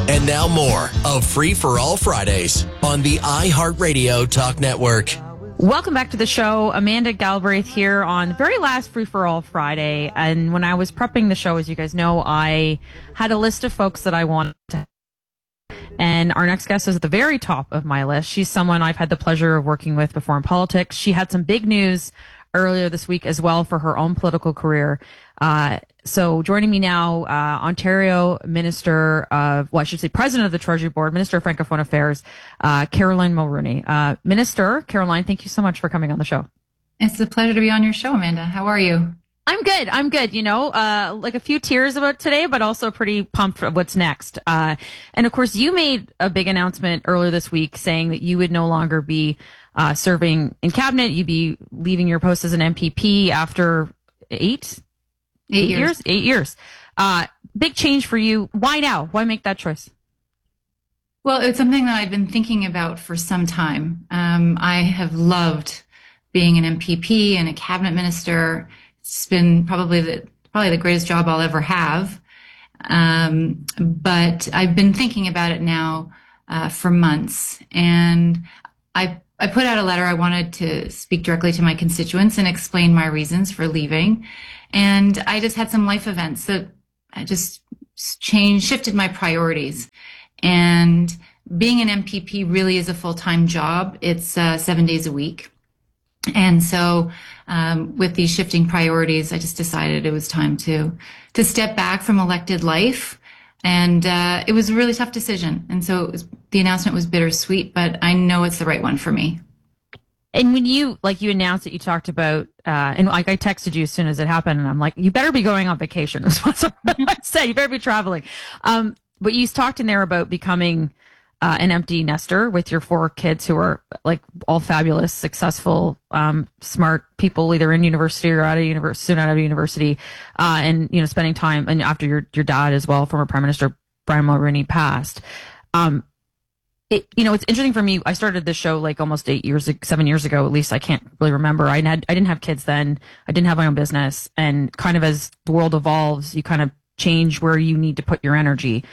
And now more of Free for All Fridays on the iHeartRadio Talk Network. Welcome back to the show. Amanda Galbraith here on the very last Free for All Friday. And when I was prepping the show, as you guys know, I had a list of folks that I wanted to. And our next guest is at the very top of my list. She's someone I've had the pleasure of working with before in politics. She had some big news earlier this week as well for her own political career. So joining me now, Ontario Minister of, well, I should say President of the Treasury Board, Minister of Francophone Affairs, Caroline Mulroney. Minister Caroline, thank you so much for coming on the show. It's a pleasure to be on your show, Amanda. How are you? I'm good. You know, like a few tears about today, but also pretty pumped for what's next. And of course, you made a big announcement earlier this week saying that you would no longer be serving in cabinet. You'd be leaving your post as an MPP after 8 years. 8 years. Big change for you. Why now? Why make that choice? Well, it's something that I've been thinking about for some time. I have loved being an MPP and a cabinet minister. It's been probably the greatest job I'll ever have. But I've been thinking about it now for months, and I put out a letter. I wanted to speak directly to my constituents and explain my reasons for leaving. And I just had some life events that just shifted my priorities. And being an MPP really is a full-time job. It's 7 days a week. And so with these shifting priorities, I just decided it was time to step back from elected life. And it was a really tough decision. And so the announcement was bittersweet, but I know it's the right one for me. And when you announced it, you talked about, and like I texted you as soon as it happened, and I'm like, you better be going on vacation. That's what I said. You better be traveling. But you talked in there about becoming an empty nester with your 4 kids who are like all fabulous, successful, smart people, either in university or out of university, soon out of university, and, you know, spending time, and after your dad as well, former Prime Minister Brian Mulroney passed. It's interesting for me. I started this show like almost 7 years ago, at least. I can't really remember. I didn't have kids then. I didn't have my own business. And kind of as the world evolves, you kind of change where you need to put your energy.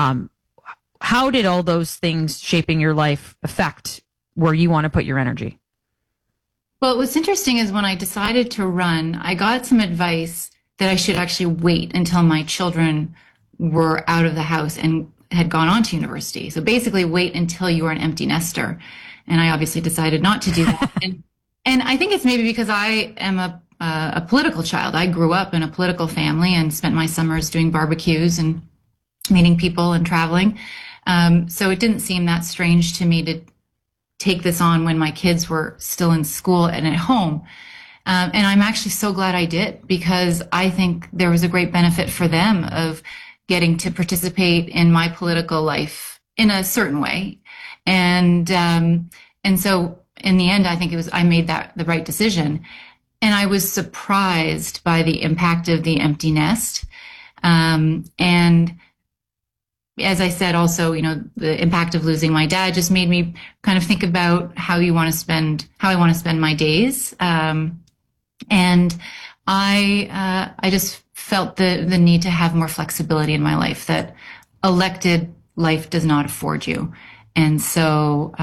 How did all those things shaping your life affect where you want to put your energy? Well, what's interesting is when I decided to run, I got some advice that I should actually wait until my children were out of the house and had gone on to university. So basically wait until you are an empty nester. And I obviously decided not to do that. And I think it's maybe because I am a political child. I grew up in a political family and spent my summers doing barbecues and meeting people and traveling. So it didn't seem that strange to me to take this on when my kids were still in school and at home. And I'm actually so glad I did, because I think there was a great benefit for them of getting to participate in my political life in a certain way. And so in the end, I think I made that the right decision. And I was surprised by the impact of the empty nest. And as I said, also, you know, the impact of losing my dad just made me kind of think about how I want to spend my days. And I just felt the need to have more flexibility in my life that elected life does not afford you. And so,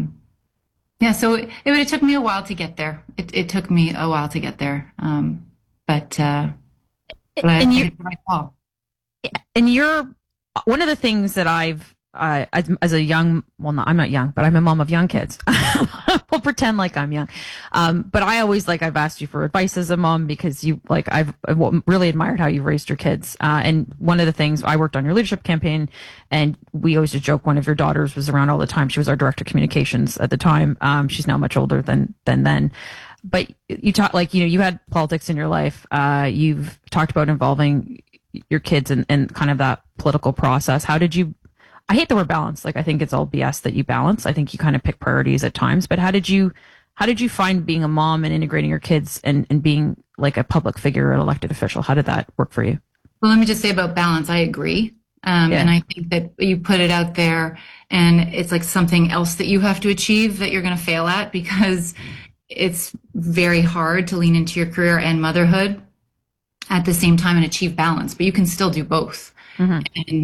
so it took me a while to get there. It took me a while to get there. But I think it's the right call. And you're one of the things that I've, as a young, well, no, I'm not young, but I'm a mom of young kids. We'll pretend like I'm young. But I always, I've asked you for advice as a mom, because I've really admired how you've raised your kids. And one of the things, I worked on your leadership campaign, and we always just joke one of your daughters was around all the time. She was our director of communications at the time. She's now much older than then. But you talk, you had politics in your life. You've talked about involving your kids in kind of that political process. How did you, I hate the word balance. I think it's all BS that you balance. I think you kind of pick priorities at times, but how did you find being a mom and integrating your kids and being like a public figure, an elected official? How did that work for you? Well, let me just say about balance, I agree. And I think that you put it out there and it's like something else that you have to achieve that you're going to fail at, because it's very hard to lean into your career and motherhood at the same time and achieve balance, but you can still do both. Mm-hmm.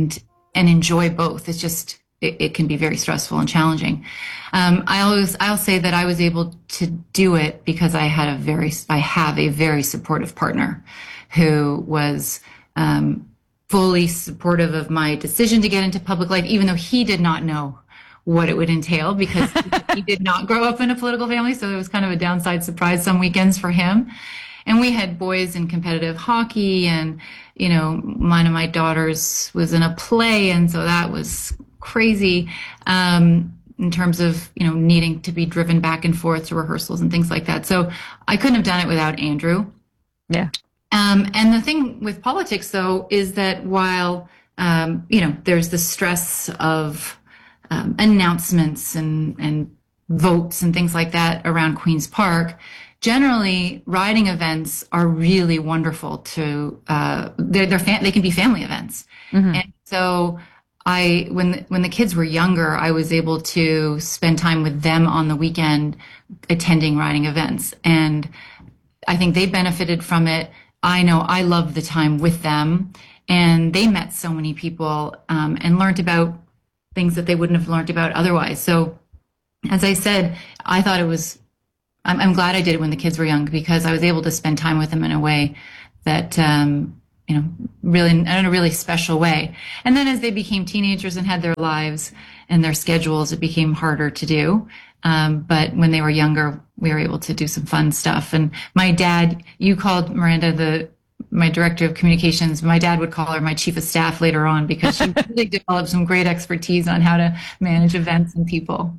enjoy both. It's just, it can be very stressful and challenging. I'll say that I was able to do it because I have a very supportive partner who was, fully supportive of my decision to get into public life, even though he did not know what it would entail because he did not grow up in a political family. So it was kind of a downside surprise some weekends for him. And we had boys in competitive hockey, and, one of my daughters was in a play. And so that was crazy, in terms of, needing to be driven back and forth to rehearsals and things like that. So I couldn't have done it without Andrew. Yeah. And the thing with politics, though, is that while, there's the stress of announcements and votes and things like that around Queen's Park, generally riding events are really wonderful to, they can be family events. Mm-hmm. And so when the kids were younger, I was able to spend time with them on the weekend attending riding events. And I think they benefited from it. I know I loved the time with them, and they met so many people and learned about things that they wouldn't have learned about otherwise. So, as I said, I thought I'm glad I did it when the kids were young, because I was able to spend time with them in a way that, really in a really special way. And then as they became teenagers and had their lives and their schedules, it became harder to do. But when they were younger, we were able to do some fun stuff. And my dad, you called Miranda my director of communications. My dad would call her my chief of staff later on, because she really developed some great expertise on how to manage events and people.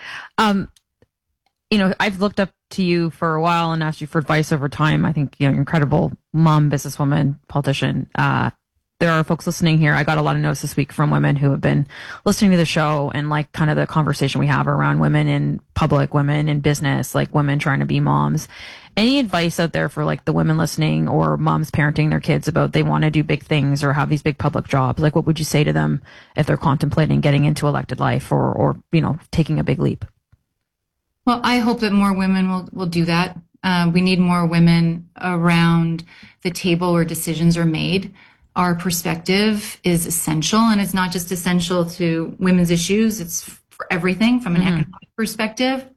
I've looked up to you for a while and asked you for advice over time. I think, you're an incredible mom, businesswoman, politician. There are folks listening here. I got a lot of notes this week from women who have been listening to the show and like kind of the conversation we have around women in public, women in business, like women trying to be moms. Any advice out there for like the women listening or moms parenting their kids about they want to do big things or have these big public jobs? Like, what would you say to them if they're contemplating getting into elected life or taking a big leap? Well, I hope that more women will do that. We need more women around the table where decisions are made. Our perspective is essential, and it's not just essential to women's issues. It's for everything from an economic perspective.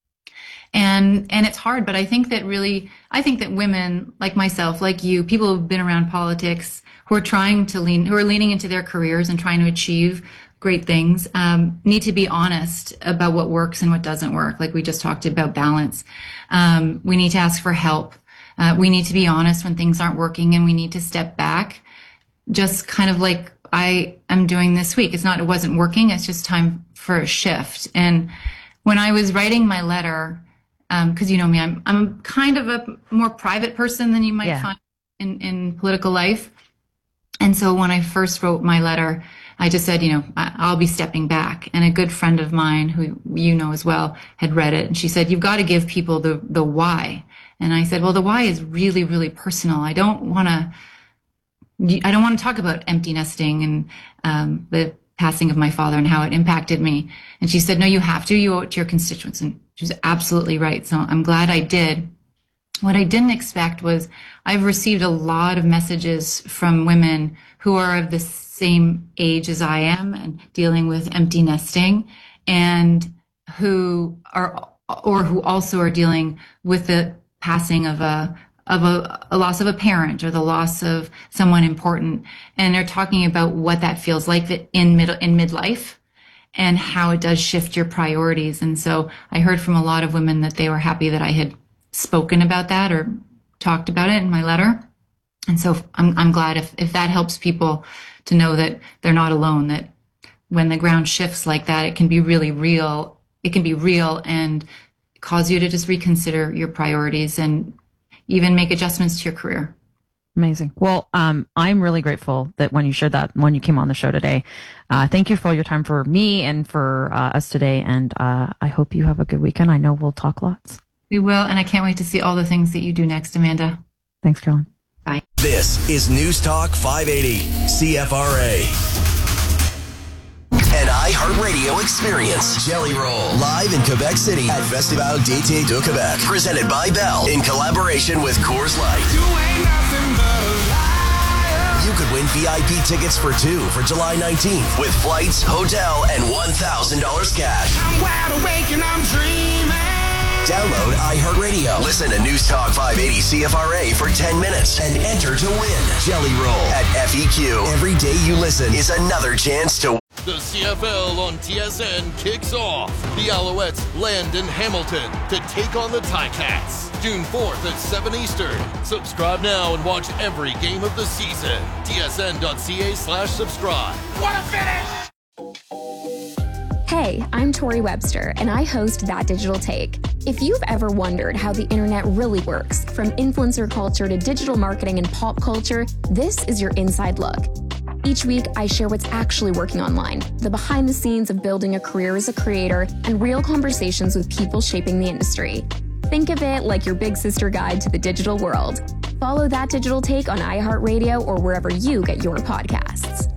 And it's hard, but I think that women like myself, like you, people who've been around politics, who are leaning into their careers and trying to achieve great things, need to be honest about what works and what doesn't work. Like we just talked about balance. We need to ask for help. We need to be honest when things aren't working, and we need to step back. Just kind of like I am doing this week. It wasn't working. It's just time for a shift. And when I was writing my letter, cause you know me, I'm kind of a more private person than you might find in political life. And so when I first wrote my letter, I just said, I'll be stepping back. And a good friend of mine, who you know as well, had read it. And she said, you've got to give people the why. And I said, well, the why is really, really personal. I don't want to talk about empty nesting and the passing of my father and how it impacted me. And she said, no, you have to. You owe it to your constituents. And she was absolutely right. So I'm glad I did. What I didn't expect was I've received a lot of messages from women who are of the same age as I am and dealing with empty nesting, and who also are dealing with the passing of a loss of a parent or the loss of someone important. And they're talking about what that feels like in midlife and how it does shift your priorities. And so I heard from a lot of women that they were happy that I had spoken about that or talked about it in my letter. And so I'm glad if that helps people to know that they're not alone, that when the ground shifts like that, it can be really real. It can be real and cause you to just reconsider your priorities and even make adjustments to your career. Amazing. Well, I'm really grateful that when you shared that, when you came on the show today, thank you for all your time for me and for us today. And I hope you have a good weekend. I know we'll talk lots. We will. And I can't wait to see all the things that you do next, Amanda. Thanks, Caroline. Bye. This is News Talk 580 CFRA. An iHeartRadio experience. Jelly Roll. Live in Quebec City at Festival d'été de Québec. Presented by Bell in collaboration with Coors Light. You could win VIP tickets for 2 for July 19th with flights, hotel, and $1,000 cash. I'm wide awake and I'm dreaming. Download iHeartRadio. Listen to News Talk 580 CFRA for 10 minutes and enter to win Jelly Roll at FEQ. Every day you listen is another chance to win. The CFL on TSN kicks off. The Alouettes land in Hamilton to take on the Ticats. June 4th at 7 Eastern. Subscribe now and watch every game of the season. tsn.ca/subscribe. What a finish! Hey, I'm Tori Webster, and I host That Digital Take. If you've ever wondered how the internet really works, from influencer culture to digital marketing and pop culture, this is your inside look. Each week, I share what's actually working online, the behind the scenes of building a career as a creator, and real conversations with people shaping the industry. Think of it like your big sister guide to the digital world. Follow That Digital Take on iHeartRadio or wherever you get your podcasts.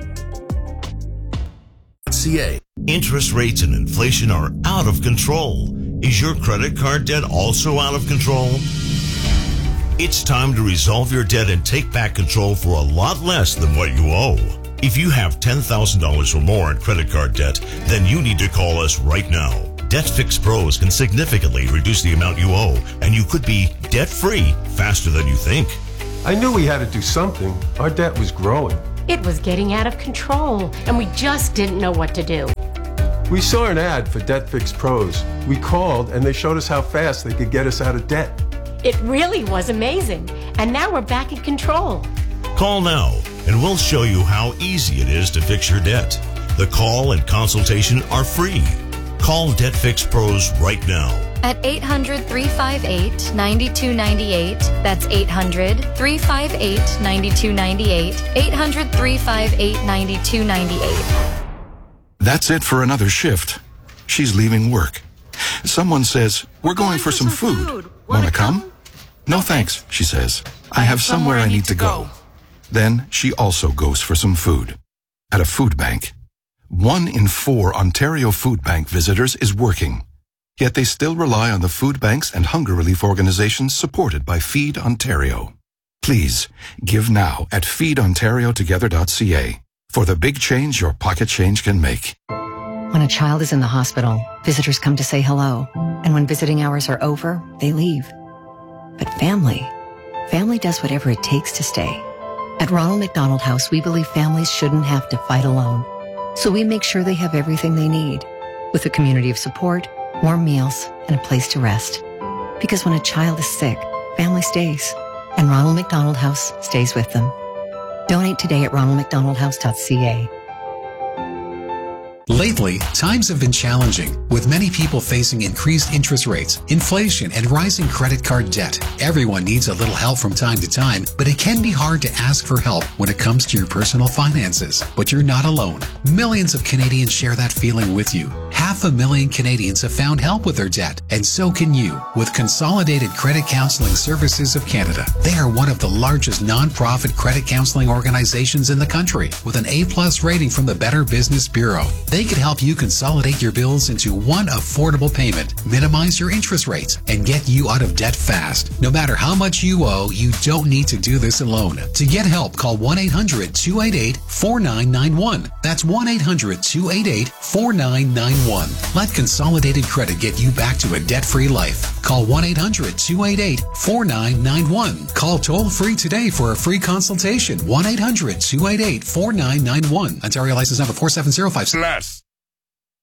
CA. Interest rates and inflation are out of control. Is your credit card debt also out of control? It's time to resolve your debt and take back control for a lot less than what you owe. If you have $10,000 or more in credit card debt, then you need to call us right now. Debt Fix Pros can significantly reduce the amount you owe, and you could be debt-free faster than you think. I knew we had to do something. Our debt was growing. It was getting out of control, and we just didn't know what to do. We saw an ad for Debt Fix Pros. We called, and they showed us how fast they could get us out of debt. It really was amazing, and now we're back in control. Call now, and we'll show you how easy it is to fix your debt. The call and consultation are free. Call Debt Fix Pros right now. At 800-358-9298. That's 800-358-9298. 800-358-9298. That's it for another shift. She's leaving work. Someone says, "We're going for some food. Wanna come?" "No thanks," she says. "I have somewhere I need to go." Then she also goes for some food. At a food bank. 1 in 4 Ontario Food Bank visitors is working. Yet they still rely on the food banks and hunger relief organizations supported by Feed Ontario. Please, give now at feedontariotogether.ca for the big change your pocket change can make. When a child is in the hospital, visitors come to say hello. And when visiting hours are over, they leave. But family does whatever it takes to stay. At Ronald McDonald House, we believe families shouldn't have to fight alone. So we make sure they have everything they need, with a community of support, warm meals, and a place to rest. Because when a child is sick, family stays, and Ronald McDonald House stays with them. Donate today at ronaldmcdonaldhouse.ca. Lately, times have been challenging, with many people facing increased interest rates, inflation, and rising credit card debt. Everyone needs a little help from time to time, but it can be hard to ask for help when it comes to your personal finances. But you're not alone. Millions of Canadians share that feeling with you. 500,000 Canadians have found help with their debt, and so can you with Consolidated Credit Counseling Services of Canada. They are one of the largest non-profit credit counseling organizations in the country, with an A+ rating from the Better Business Bureau. They can help you consolidate your bills into one affordable payment, minimize your interest rates, and get you out of debt fast. No matter how much you owe, you don't need to do this alone. To get help, call 1-800-288-4991. That's 1-800-288-4991. Let Consolidated Credit get you back to a debt-free life. Call 1-800-288-4991. Call toll-free today for a free consultation. 1-800-288-4991. Ontario license number 4705.